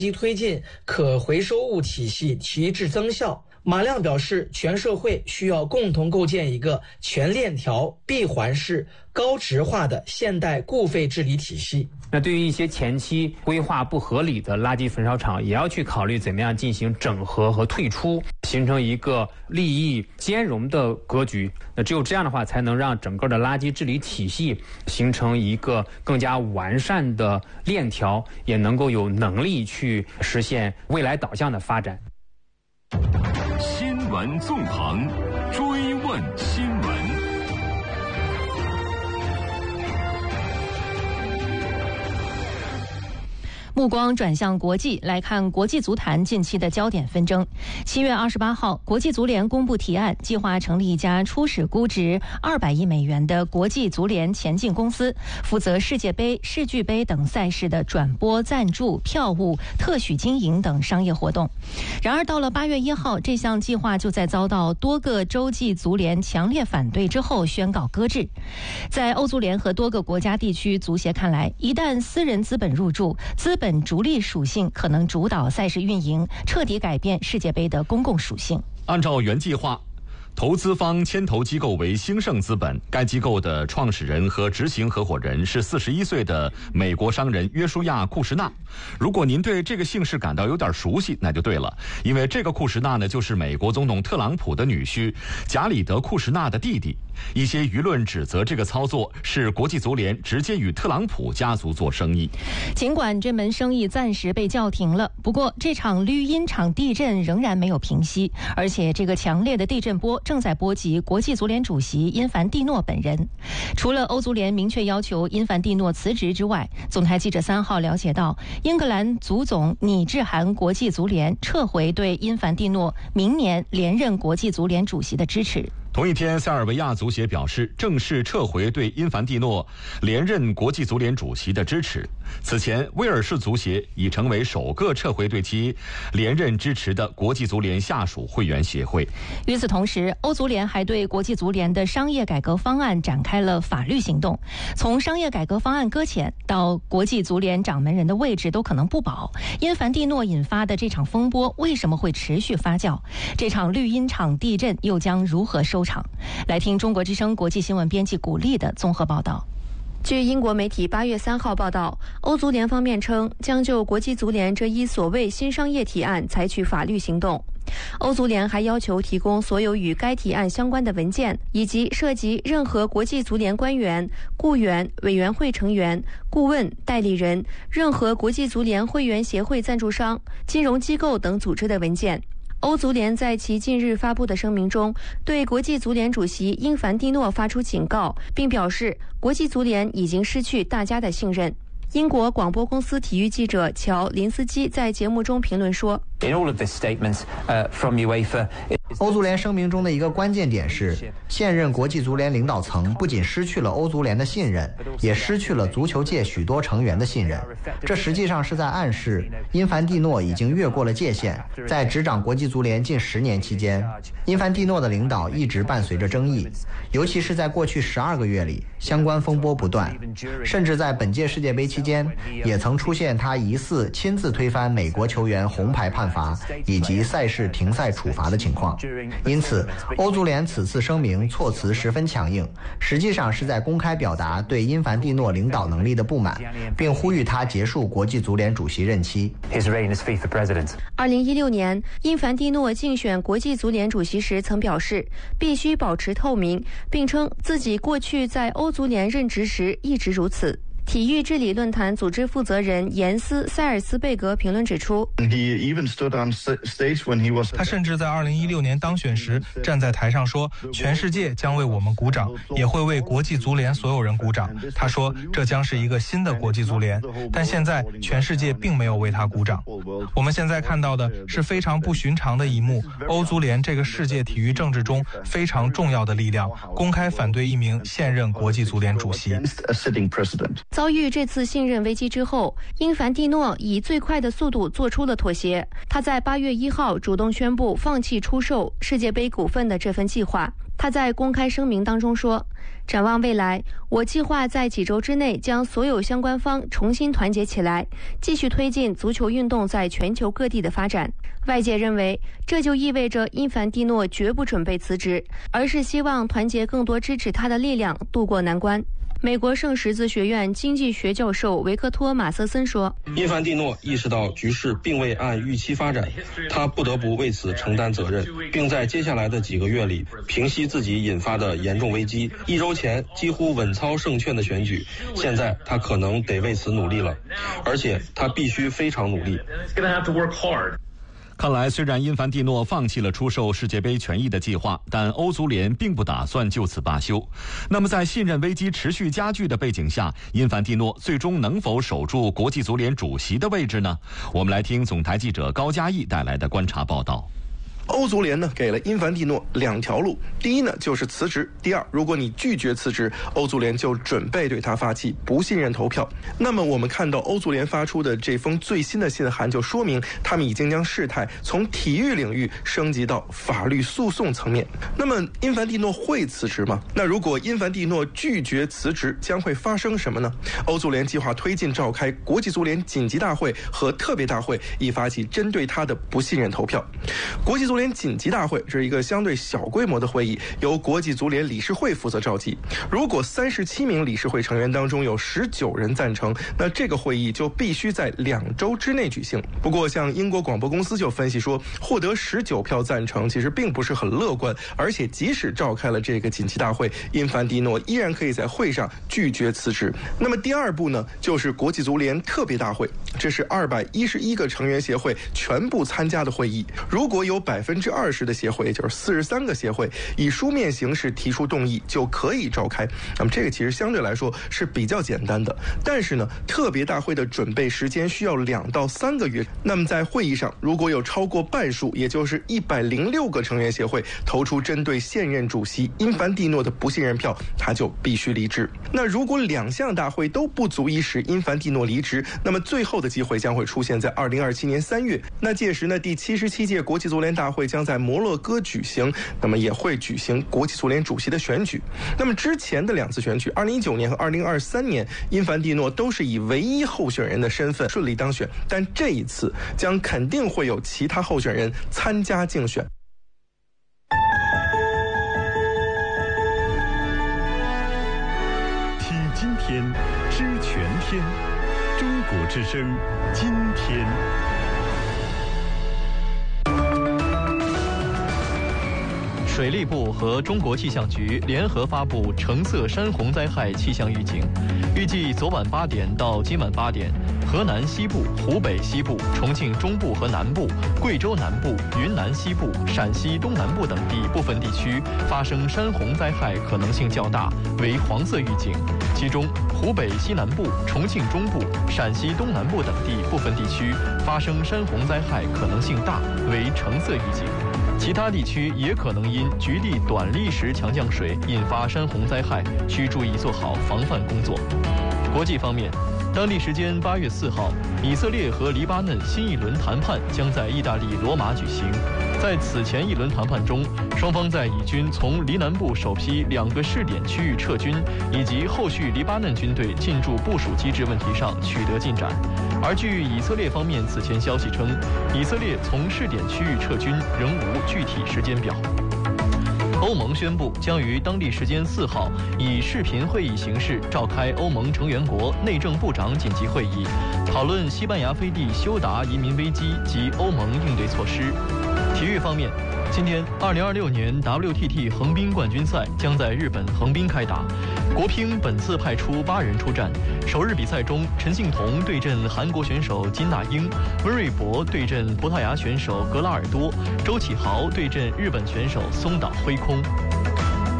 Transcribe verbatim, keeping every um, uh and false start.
及推进可回收物体系提质增效。马亮表示，全社会需要共同构建一个全链条、闭环式、高质化的现代固废治理体系。 那对于一些前期规划不合理的垃圾焚烧厂，也要去考虑怎么样进行整合和退出，形成一个利益兼容的格局。那只有这样的话，才能让整个的垃圾治理体系形成一个更加完善的链条，也能够有能力去实现未来导向的发展。 新闻纵横，追问新闻。 目光转向国际，来看国际足坛近期的焦点纷争。七月二十八号，国际足联公布提案，计划成立一家初始估值二百亿美元的国际足联前进公司，负责世界杯、世俱杯等赛事的转播、赞助、票务、特许经营等商业活动。然而，到了八月一号，这项计划就在遭到多个洲际足联强烈反对之后宣告搁置。在欧足联和多个国家地区足协看来，一旦私人资本入驻，资本逐利属性可能主导赛事运营，彻底改变世界杯的公共属性。 按照原计划，投资方牵头机构为兴盛资本，该机构的创始人和执行合伙人是四十一岁的美国商人约书亚·库什纳。如果您对这个姓氏感到有点熟悉，那就对了，因为这个库什纳呢，就是美国总统特朗普的女婿贾里德·库什纳的弟弟。一些舆论指责这个操作是国际足联直接与特朗普家族做生意。 尽管这门生意暂时被叫停了，不过这场绿茵场地震仍然没有平息，而且这个强烈的地震波正在波及国际足联主席因凡蒂诺本人。除了欧足联明确要求因凡蒂诺辞职之外，总台记者三号了解到，英格兰足总拟致函国际足联，撤回对因凡蒂诺明年连任国际足联主席的支持。 同一天，塞尔维亚足协表示正式撤回对因凡蒂诺连任国际足联主席的支持。此前，威尔士足协已成为首个撤回对其连任支持的国际足联下属会员协会。 与此同时，欧足联还对国际足联的商业改革方案展开了法律行动。从商业改革方案搁浅到国际足联掌门人的位置都可能不保，因凡蒂诺引发的这场风波为什么会持续发酵？这场绿茵场地震又将如何收场？来听中国之声国际新闻编辑古丽的综合报道。 据英国媒体八月三号报道，欧足联方面称将就国际足联这一所谓新商业提案采取法律行动。欧足联还要求提供所有与该提案相关的文件，以及涉及任何国际足联官员、雇员、委员会成员、顾问、代理人、任何国际足联会员协会赞助商、金融机构等组织的文件。欧足联在其近日发布的声明中，对国际足联主席因凡蒂诺发出警告，并表示国际足联已经失去大家的信任。英国广播公司体育记者乔·林斯基在节目中评论说， 欧足联声明中的一个关键点是，现任国际足联领导层不仅失去了欧足联的信任，也失去了足球界许多成员的信任。这实际上是在暗示，因凡蒂诺已经越过了界限。在执掌国际足联近十年期间，因凡蒂诺的领导一直伴随着争议，尤其是在过去十二个月里，相关风波不断，甚至在本届世界杯期间，也曾出现他疑似亲自推翻美国球员红牌判罚以及赛事停赛处罚的情况。因此，欧足联此次声明措辞十分强硬，实际上是在公开表达对因凡蒂诺领导能力的不满，并呼吁他结束国际足联主席任期。 二零一六年，因凡蒂诺竞选国际足联主席时曾表示，必须保持透明，并称自己过去在欧足联任职时一直如此。体育治理论坛组织负责人严斯·塞尔斯贝格评论指出， 他甚至在二零一六年当选时站在台上说，全世界将为我们鼓掌，也会为国际足联所有人鼓掌。他说这将是一个新的国际足联，但现在全世界并没有为他鼓掌。我们现在看到的是非常不寻常的一幕，欧足联这个世界体育政治中非常重要的力量公开反对一名现任国际足联主席。 遭遇这次信任危机之后，因凡蒂诺以最快的速度做出了妥协。他在八月一号主动宣布放弃出售世界杯股份的这份计划。 他在公开声明当中说，展望未来，我计划在几周之内将所有相关方重新团结起来，继续推进足球运动在全球各地的发展。外界认为，这就意味着因凡蒂诺绝不准备辞职，而是希望团结更多支持他的力量，渡过难关。美国圣十字学院经济学教授维克托·马瑟森说， 因凡蒂诺意识到局势并未按预期发展，他不得不为此承担责任，并在接下来的几个月里平息自己引发的严重危机。一周前几乎稳操胜券的选举，现在他可能得为此努力了，而且他必须非常努力。 看来，虽然因凡蒂诺放弃了出售世界杯权益的计划，但欧足联并不打算就此罢休。那么，在信任危机持续加剧的背景下，因凡蒂诺最终能否守住国际足联主席的位置呢？我们来听总台记者高嘉毅带来的观察报道。 欧足联呢给了因凡蒂诺两条路，第一呢就是辞职，第二，如果你拒绝辞职，欧足联就准备对他发起不信任投票。那么我们看到欧足联发出的这封最新的信函，就说明他们已经将事态从体育领域升级到法律诉讼层面。那么因凡蒂诺会辞职吗？那如果因凡蒂诺拒绝辞职，将会发生什么呢？欧足联计划推进召开国际足联紧急大会和特别大会，以发起针对他的不信任投票。国际足联紧急大会是一个相对小规模的会议，由国际足联理事会负责召集。如果三十七名理事会成员当中有十九人赞成，那这个会议就必须在两周之内举行。不过，像英国广播公司就分析说，获得十九票赞成其实并不是很乐观，而且即使召开了这个紧急大会，因凡蒂诺依然可以在会上拒绝辞职。那么第二步呢，就是国际足联特别大会，这是二百一十一个成员协会全部参加的会议。如果有百分之二十的协会，也就是四十三个协会以书面形式提出动议，就可以召开。那么这个其实相对来说是比较简单的，但是呢，特别大会的准备时间需要两到三个月。那么在会议上，如果有超过半数，也就是一百零六个成员协会投出针对现任主席因凡蒂诺的不信任票，他就必须离职。那如果两项大会都不足以使因凡蒂诺离职，那么最后的机会将会出现在二零二七年三月。那届时呢，第七十七届国际足联大会将在摩洛哥举行，那么也会举行国际足联主席的选举。那么之前的两次选举，二零一九年和二零二三年，因凡蒂诺都是以唯一候选人的身份顺利当选，但这一次将肯定会有其他候选人参加竞选。 听今天，知全天，中国之声，今天。 水利部和中国气象局联合发布橙色山洪灾害气象预警，预计昨晚八点到今晚八点，河南西部、湖北西部、重庆中部和南部、贵州南部、云南西部、陕西东南部等地部分地区发生山洪灾害可能性较大，为黄色预警。其中，湖北西南部、重庆中部、陕西东南部等地部分地区发生山洪灾害可能性大，为橙色预警。其他地区也可能因局地短历时强降水引发山洪灾害，需注意做好防范工作。国际方面，当地时间八月四号，以色列和黎巴嫩新一轮谈判将在意大利罗马举行。在此前一轮谈判中，双方在以军从黎南部首批两个试点区域撤军，以及后续黎巴嫩军队进驻部署机制问题上取得进展。而据以色列方面此前消息称，以色列从试点区域撤军仍无具体时间表。欧盟宣布将于当地时间四号以视频会议形式召开欧盟成员国内政部长紧急会议，讨论西班牙飞地休达移民危机及欧盟应对措施。体育方面，今天二零二六年 W T T 横滨冠军赛将在日本横滨开打。国乒本次派出八人出战，首日比赛中，陈幸同对阵韩国选手金娜英，温瑞博对阵葡萄牙选手格拉尔多，周启豪对阵日本选手松岛辉空。